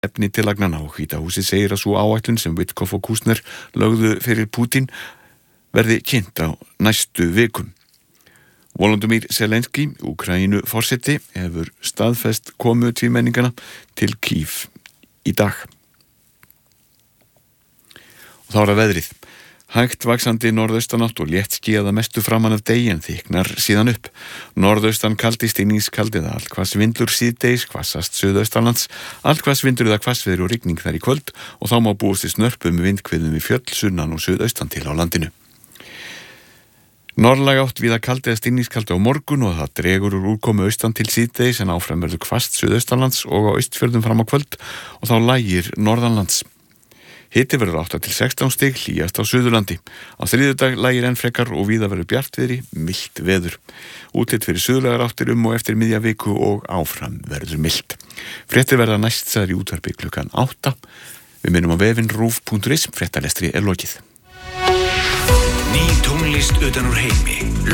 efni tillagnanna og Hvíta húsið segir að sú áætlun sem Witkoff og Kushner lögðu fyrir Putin verði kynnt á næstu vikum. Volodymyr Zelenský, Úkraínu forseti, hefur staðfest komu tvímenningana til Kyiv í dag. Og þá er það veðrið. Hægt vaxandi norðaustanátt og létt skýjað að mestu framan af degi en þykknar síðan upp. Norðaustan kaldi stinningskaldi eða allhvass vindur síðdegis, hvassast suðaustanlands, allhvass vindur eða hvassviðri og rigning þar í kvöld og þá má búast við snörpum vindhviðum í fjöll, sunnan og suðaustan til á landinu. Norðlæg átt víða kaldi eða stinningskaldi á morgun og það dregur úr úrkomu austan til síðdegis en áfram verður hvasst suðaustanlands og á Austfjörðum fram á kvöld og þá lægir norðanlands. Hiti verður 8 til 16 stig, hlýjast á Suðurlandi. Á þriðjudag lægir enn frekar og víða verður bjartviðri, milt veður. Útlit fyrir suðlægar áttir og eftir miðja viku og áfram verður milt. Fréttir verða næst sagðar í útvarpi klukkan 8. Við minnum á vefinn ruf.is, fréttalestri lokið. Ný tónlist utan úr heimi.